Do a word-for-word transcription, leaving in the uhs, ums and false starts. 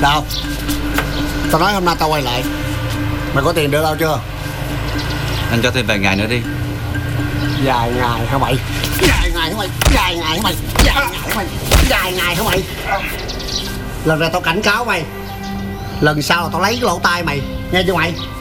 Đâu? Tao nói hôm nay tao quay lại. Mày có tiền đưa tao chưa? Anh cho thêm vài ngày nữa đi. Vài ngày hả mày? Vài ngày hả mày? Vài ngày hả mày? Vài ngày hả mày? Vài ngày hả mày? Lần này tao cảnh cáo mày, lần sau là tao lấy cái lỗ tai mày, nghe chưa mày?